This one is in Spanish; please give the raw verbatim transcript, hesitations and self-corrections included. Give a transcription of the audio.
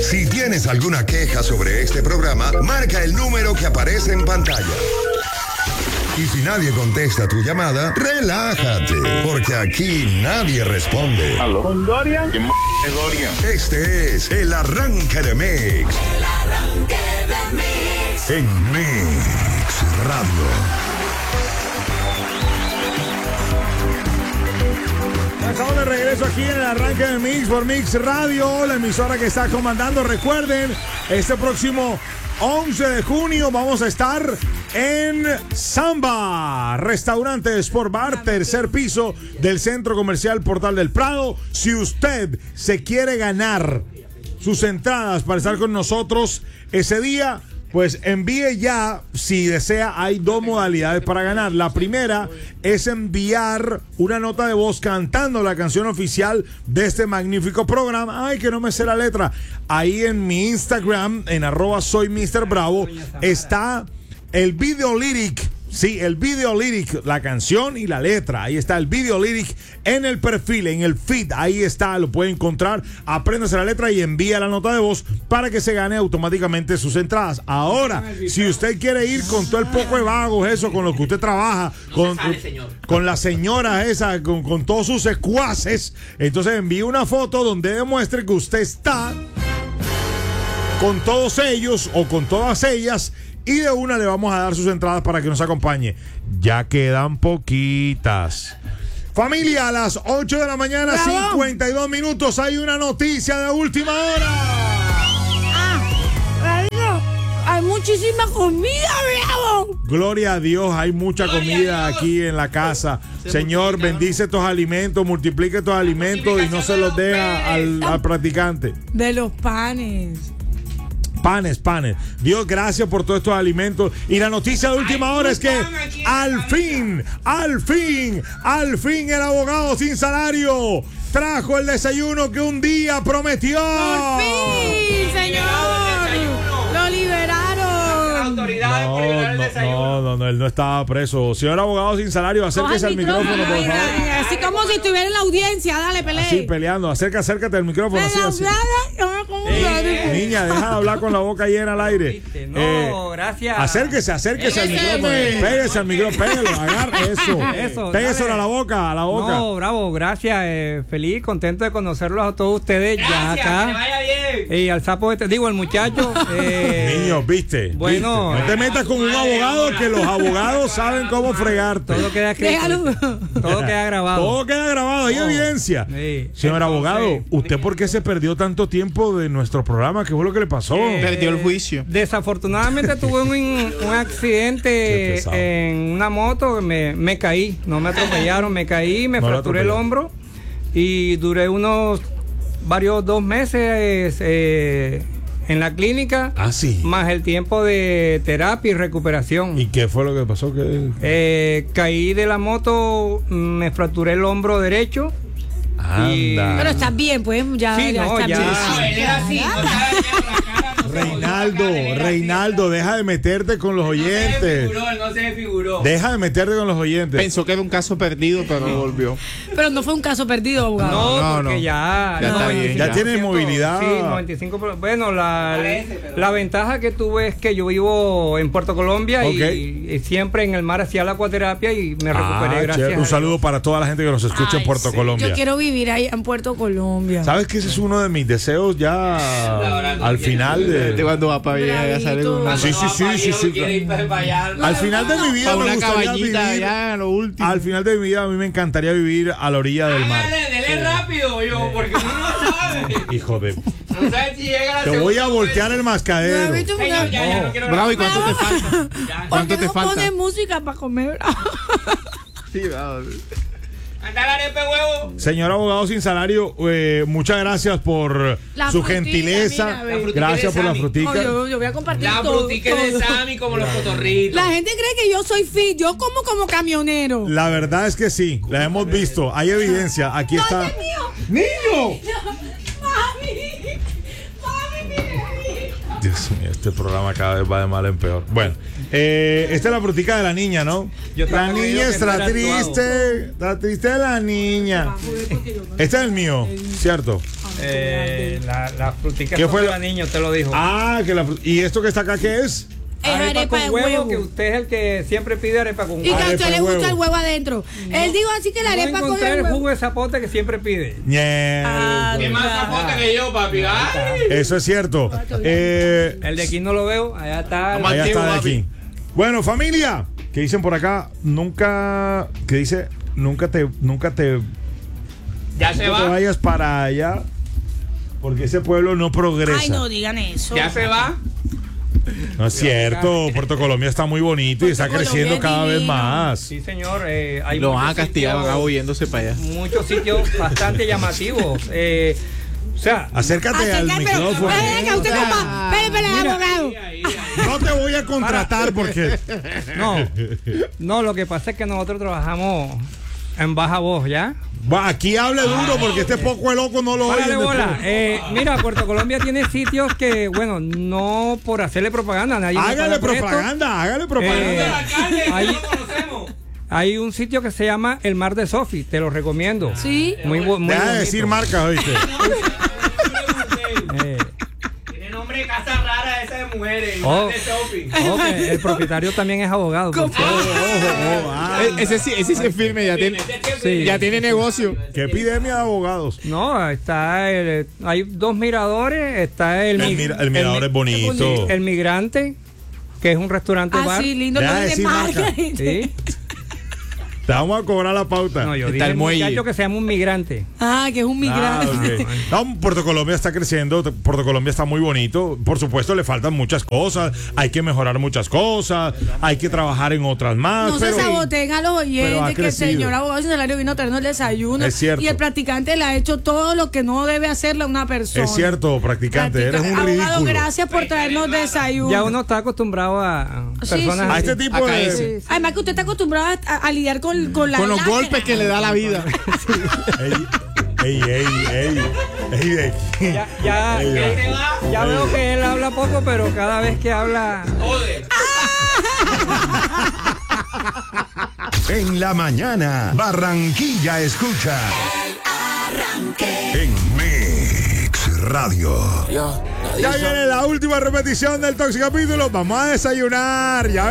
Si tienes alguna queja sobre este programa, marca el número que aparece en pantalla. Y si nadie contesta tu llamada, relájate, porque aquí nadie responde. ¿Aló? ¿Con Dorian? ¿Qué m*** es Dorian? Este es el arranque de Mix. El arranque de Mix. En Mix Radio. Estamos de regreso aquí en el arranque de Mix por Mix Radio, la emisora que está comandando. Recuerden, este próximo once de junio vamos a estar en Samba, restaurante Sport Bar, tercer piso del Centro Comercial Portal del Prado. Si usted se quiere ganar sus entradas para estar con nosotros ese día, pues envíe ya, si desea. Hay dos modalidades para ganar. La primera es enviar una nota de voz cantando la canción oficial de este magnífico programa. Ay, que no me sé la letra. Ahí en mi Instagram, en arroba soy mister Bravo, está el video lyric. Sí, el video lyric, la canción y la letra. Ahí está el video lyric en el perfil, en el feed. Ahí está, lo puede encontrar. Apréndase la letra y envía la nota de voz para que se gane automáticamente sus entradas. Ahora, si usted quiere ir con todo el poco de vagos, eso, con lo que usted trabaja, con, con la señora esa, con, con todos sus secuaces, entonces envíe una foto donde demuestre que usted está con todos ellos o con todas ellas. Y de una le vamos a dar sus entradas para que nos acompañe. Ya quedan poquitas. Familia, a las ocho de la mañana, ¡bravo! cincuenta y dos minutos. Hay una noticia de última hora. Ah, hay muchísima comida, bravo. Gloria a Dios, hay mucha Gloria comida aquí en la casa. Se Señor, bendice estos alimentos, multiplique estos alimentos y no se los dé al, al practicante. De los panes. Panes, panes. Dios, gracias por todos estos alimentos. Y la noticia de última hora es que al fin, al fin, al fin el abogado sin salario trajo el desayuno que un día prometió. ¡Por fin, señor! ¡Lo liberaron! No, no, no, no, él no estaba preso. Señor abogado sin salario, acérquese al micrófono, por favor. Así como si estuviera en la audiencia, dale, pelea. Así peleando, acerca, acércate al micrófono. Así, así. Eh, niña, deja de hablar con la boca llena al aire. No, eh, gracias. Acérquese, acérquese al micrófono. Pégese al micrófono, pégalo, agarra eso. Eso, pégueselo a la boca, a la boca. No, bravo, gracias. Eh, feliz, contento de conocerlos a todos ustedes. Gracias, ya acá. que vaya bien. Y al sapo este, digo, el muchacho. Eh, Niño, viste. Bueno, viste. No te metas con un abogado, que los abogados saben cómo fregarte. Todo queda escrito. Todo queda grabado. Todo queda grabado, hay oh, evidencia. Sí. Señor Entonces, abogado, ¿usted por qué se perdió tanto tiempo de nuestro programa? ¿Qué fue lo que le pasó? Eh, Perdió el juicio. Desafortunadamente tuve un, un accidente en una moto, me, me caí, no me atropellaron, me caí, me no fracturé el hombro y duré unos varios dos meses eh, en la clínica. Ah, sí. Más el tiempo de terapia y recuperación. ¿Y qué fue lo que pasó? ¿Qué? Eh, caí de la moto, me fracturé el hombro derecho. Y... Pero estás bien, pues ya. Sí, ya no, está ya. bien. Reinaldo, Reinaldo, deja de meterte con los oyentes. No se figuró, no se figuró. Deja de meterte con los oyentes. Pensó que era un caso perdido, pero no volvió. Pero no fue un caso perdido, abogado. No, no, porque no. ya. Ya, no, está bien, ya, ya tiene movilidad. Sí, noventa y cinco por ciento. Bueno, la, Parece, pero... la ventaja que tuve es que yo vivo en Puerto Colombia okay. y, y siempre en el mar hacía la acuaterapia y me recuperé, ah, gracias. Un saludo para toda la gente que nos escucha Ay, en Puerto sí. Colombia. Yo quiero vivir ahí en Puerto Colombia. ¿Sabes que ese es uno de mis deseos ya al final de, de cuando va para allá ya sale una... Sí, sí, sí, sí, sí, sí. Al final de mi vida me gustaría vivir ya, lo último. Al final de mi vida a mí me encantaría vivir a la orilla del mar. Dele rápido, yo, porque uno no sabe. Hijo de... No sabes si llega la Te voy a voltear el mascadero. Señor, ya, ya, no quiero Bravo, ¿y cuánto te falta? ¿Cuánto te no falta? Pones música para comer. Sí, bravo. Señor abogado sin salario, eh, muchas gracias por la su frutica, gentileza. Mira, gracias por la frutica. No, yo, yo voy a compartir la todo. frutica es de Sammy como los cotorritos. La gente cree que yo soy fit, yo como como camionero. La verdad es que sí, la hemos visto, hay evidencia. Aquí no, está. ¡Niño! ¡Mami! Dios mío, este programa cada vez va de mal en peor. Bueno, eh, esta es la frutica de la niña, ¿no? Yo la niña está triste, está triste la niña. Este es el mío, ¿cierto? Eh, la, la frutica ¿Qué fue para la- niños, te lo dijo. Ah, que la fru- ¿y esto que está acá qué es? Es arepa de con huevo, huevo. que usted es el que siempre pide arepa con Y huevo. que a Arepa usted le de gusta huevo. el huevo adentro. Él dijo así que la No arepa con encontré el el huevo. jugo de zapote que siempre pide. Ñe. ¿Qué más zapote que yo, papi? Ay. Eso es cierto. Eh, El de aquí no lo veo, allá está. Vamos allá Antiguo, está de papi. aquí. Bueno, familia, que dicen por acá, nunca, que dice, nunca te, nunca te, Ya se nunca te va. vayas para allá, porque ese pueblo no progresa. Ay, no digan eso. Ya se va. No es cierto, Puerto Colombia está muy bonito y Puerto está creciendo Colombia es cada vez divino. más. Sí, señor. eh, hay Lo van a muchos castigar sitios- acá huyéndose para allá. Muchos sitios bastante llamativos. Eh, o sea, Acércate al Acerca, pero, micrófono. pero venga, usted compa, espere, espere, Mira. abogado. Ahí, ahí. No te voy a contratar porque no, no, lo que pasa es que nosotros trabajamos en baja voz, ¿ya? Va, aquí hable duro porque este poco de loco no lo oye. Párale bola. Eh, mira, Puerto Colombia tiene sitios que, bueno, no por hacerle propaganda, nadie me Hágale paga por esto. propaganda, hágale Eh, propaganda. Alcalde, Ahí- no lo conocemos. Hay un sitio que se llama El Mar de Sofi, te lo recomiendo. Sí. Muy, bu- muy Deja de bonito. decir marcas, ¿oíste? Eh, Tiene nombre de casa rara esa de mujeres. Oh. De shopping. ok, el propietario también es abogado. por cierto. Oh, ah, E- Ese sí, ese sí es firme, ya tiene, Sí. ya tiene negocio. qué epidemia de abogados. No, está el, hay dos miradores, está el, El, mi- mira- el mirador mi- es bonito. el migrante, que es un restaurante Ah, bar. sí, lindo. Deja No de de decir marca. marca. Sí. Te vamos a cobrar la pauta. No, yo Está dije el el muelle. muchacho que se llama un migrante. Ah, que es un Ah, migrante. ok. No, Puerto Colombia está creciendo, Puerto Colombia está muy bonito. Por supuesto, le faltan muchas cosas, hay que mejorar muchas cosas, hay que trabajar en otras más. No pero, se saboteen a los pero ha oyentes que el crecido. señor abogado sin salario vino a traernos el desayuno. Es cierto. Y el practicante le ha hecho todo lo que no debe hacerle a una persona. Es cierto, practicante, eres un Abogado, ridículo. gracias por traernos desayuno. Ya uno está acostumbrado a Sí, personas sí. A así. este tipo Acá de... ese. Además que usted está acostumbrado a, a lidiar con, con la Con los lágrima. golpes que le da la vida. Ey, ey, ey, ey, ey, ey. Ya, ya, Ey, ya, Se va. ya veo que él habla poco, pero cada vez que habla... Jode. En la mañana, Barranquilla escucha. En Mix Radio. Ya viene la última repetición del Toxi Capítulo. Vamos a desayunar. Ya